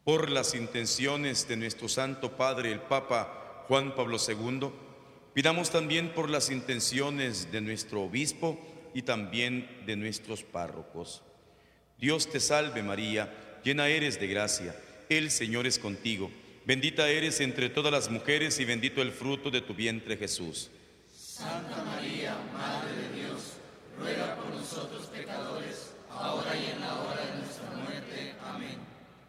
por las intenciones de nuestro Santo Padre, el Papa Juan Pablo II, pidamos también por las intenciones de nuestro obispo y también de nuestros párrocos. Dios te salve María, llena eres de gracia, el Señor es contigo. Bendita eres entre todas las mujeres y bendito el fruto de tu vientre Jesús. Santa María, Madre de Dios, ruega por nosotros pecadores, ahora y en la hora de nuestra muerte. Amén.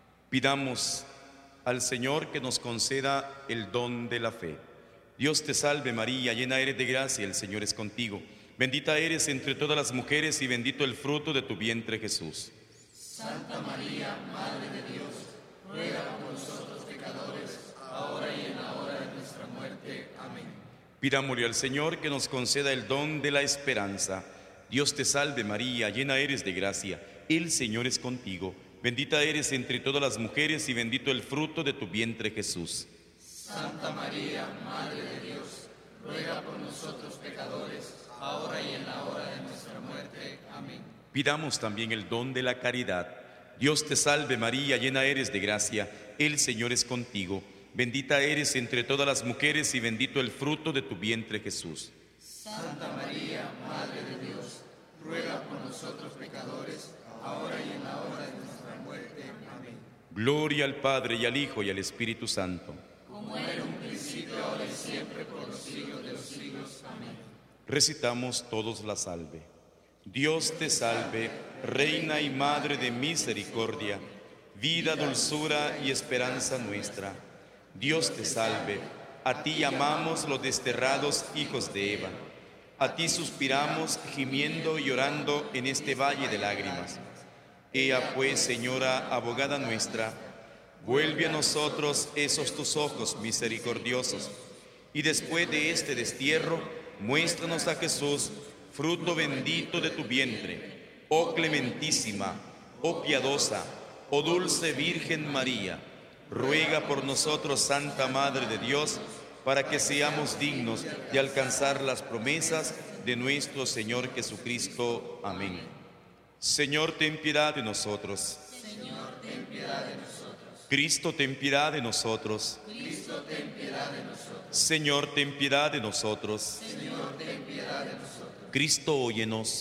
Pidamos al Señor que nos conceda el don de la fe. Dios te salve María, llena eres de gracia, el Señor es contigo. Bendita eres entre todas las mujeres y bendito el fruto de tu vientre Jesús. Santa María, Madre de Dios, ruega por nosotros pecadores, ahora y en la hora de nuestra muerte. Amén. Pidámosle al Señor que nos conceda el don de la esperanza. Dios te salve María, llena eres de gracia, el Señor es contigo. Bendita eres entre todas las mujeres y bendito el fruto de tu vientre Jesús. Santa María, Madre de Dios, ruega por nosotros pecadores, ahora y en la hora de nuestra muerte. Amén. Pidamos también el don de la caridad. Dios te salve María, llena eres de gracia, el Señor es contigo. Bendita eres entre todas las mujeres y bendito el fruto de tu vientre Jesús. Santa María, Madre de Dios, ruega por nosotros pecadores, ahora y en la hora de nuestra muerte. Amén. Gloria al Padre y al Hijo y al Espíritu Santo. Como era en un principio, ahora y siempre, por los siglos de los siglos. Amén. Recitamos todos la salve. Dios te salve, Reina y Madre de misericordia, vida, dulzura y esperanza nuestra. Dios te salve, a ti llamamos los desterrados hijos de Eva. A ti suspiramos, gimiendo y llorando en este valle de lágrimas. Ea pues, Señora, abogada nuestra, vuelve a nosotros esos tus ojos misericordiosos, y después de este destierro, muéstranos a Jesús, fruto bendito de tu vientre. Oh clementísima, oh piadosa, oh dulce Virgen María, ruega por nosotros, Santa Madre de Dios, para que seamos dignos de alcanzar las promesas de nuestro Señor Jesucristo. Amén. Señor, ten piedad de nosotros. Señor, ten piedad de nosotros. Cristo, ten piedad de nosotros. Cristo, ten piedad de nosotros. Señor, ten piedad de nosotros. Señor, ten piedad de nosotros. Cristo, óyenos.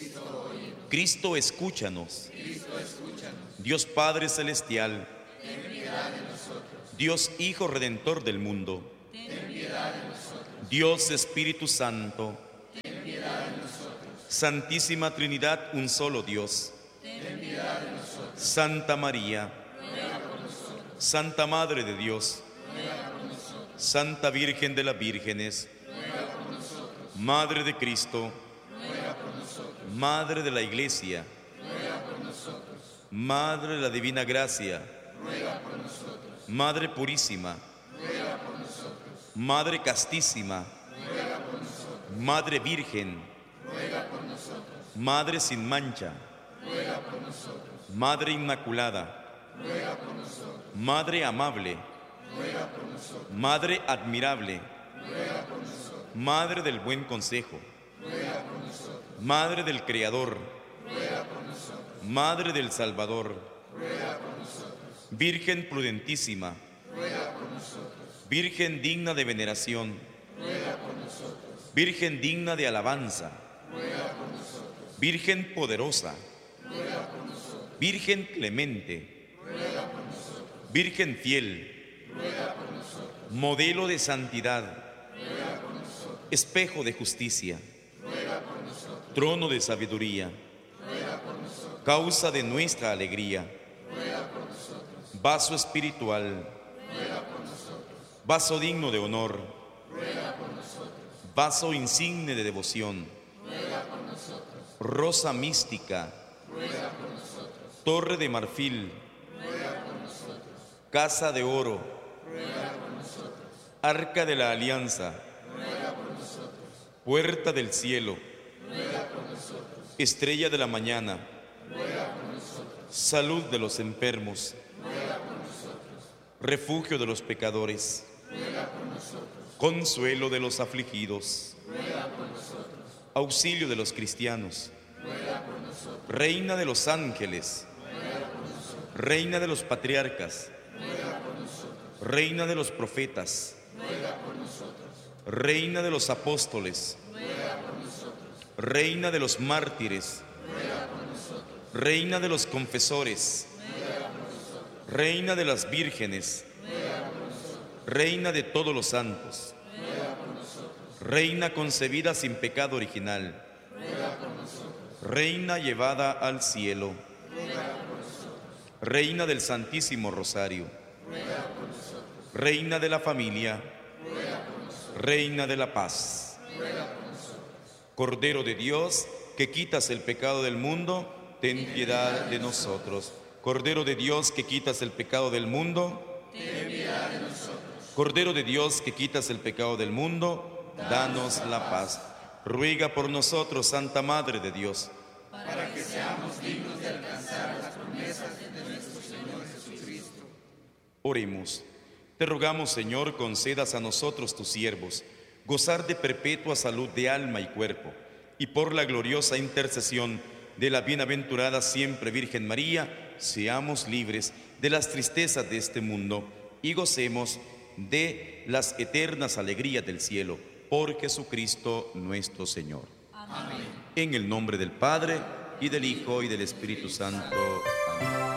Cristo, escúchanos. Cristo, escúchanos. Dios Padre Celestial, Ten piedad de nosotros. Dios Hijo Redentor del mundo, Ten piedad de nosotros. Dios Espíritu Santo, Ten piedad de nosotros. Santísima Trinidad, un solo Dios. Ten piedad de nosotros. Santa María, Ruega por nosotros. Santa Madre de Dios, Ruega por nosotros. Santa Virgen de las Vírgenes, Ruega por nosotros. Madre de Cristo, Ruega por nosotros. Madre de la Iglesia, Ruega por nosotros. Madre de la Divina Gracia, Ruega por nosotros. Madre Purísima, Ruega por nosotros. Madre Castísima, Ruega por nosotros. Madre Virgen, Ruega por nosotros. Madre sin mancha, Ruega por nosotros. Madre Inmaculada, Ruega por nosotros. Madre amable, Ruega por nosotros. Madre admirable, Ruega por nosotros. Madre del buen consejo, Ruega por nosotros. Madre del Creador, Ruega por nosotros. Madre del Salvador, Ruega por nosotros. Virgen prudentísima, Ruega por nosotros. Virgen digna de veneración, Ruega por nosotros. Virgen digna de alabanza, Ruega por nosotros. Virgen poderosa, Ruega por nosotros. Virgen clemente, Ruega por nosotros. Virgen fiel, Ruega por nosotros. modelo de santidad, Ruega por nosotros. espejo de justicia, Ruega por nosotros. trono de sabiduría, Ruega por nosotros. causa de nuestra alegría, Ruega por nosotros. vaso espiritual, Ruega por nosotros. vaso digno de honor, Ruega por nosotros. vaso insigne de devoción, Ruega por nosotros. rosa mística, Ruega por nosotros. torre de marfil, Ruega por nosotros. casa de oro, Ruega por nosotros. arca de la alianza, Ruega por nosotros. puerta del cielo, Ruega por nosotros. estrella de la mañana, Ruega por nosotros. salud de los enfermos, Ruega por nosotros. refugio de los pecadores, Ruega por nosotros. consuelo de los afligidos, Ruega por nosotros. auxilio de los cristianos, Ruega por nosotros. reina de los ángeles, Ruega por nosotros. reina de los patriarcas, Reina de los profetas, ruega por nosotros. Reina de los apóstoles, Ruega por nosotros. Reina de los mártires, Ruega por nosotros. Reina de los confesores, Ruega por nosotros. Reina de las vírgenes, Ruega por nosotros. Reina de todos los santos, Ruega por nosotros. Reina concebida sin pecado original, Ruega por nosotros. Reina llevada al cielo, Ruega por nosotros. Reina del Santísimo Rosario, Ruega por nosotros. Reina de la familia, Ruega por nosotros. Reina de la paz. Ruega por nosotros. Cordero de Dios, que quitas el pecado del mundo, ten piedad de nosotros. Cordero de Dios, que quitas el pecado del mundo, Ten piedad de nosotros. Cordero de Dios, que quitas el pecado del mundo, danos la paz. Ruega por nosotros, Santa Madre de Dios, Para que seamos dignos de alcanzar las promesas de nuestro Señor Jesucristo. oremos. Te rogamos, Señor, concedas a nosotros, tus siervos, gozar de perpetua salud de alma y cuerpo, y por la gloriosa intercesión de la bienaventurada siempre Virgen María, seamos libres de las tristezas de este mundo y gocemos de las eternas alegrías del cielo, por Jesucristo nuestro Señor. Amén. En el nombre del Padre, y del Hijo, y del Espíritu Santo. Amén.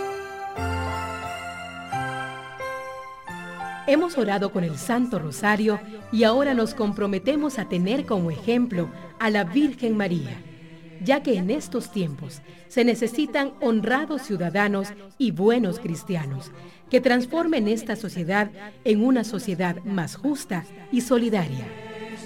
Hemos orado con el Santo Rosario y ahora nos comprometemos a tener como ejemplo a la Virgen María, ya que en estos tiempos se necesitan honrados ciudadanos y buenos cristianos que transformen esta sociedad en una sociedad más justa y solidaria.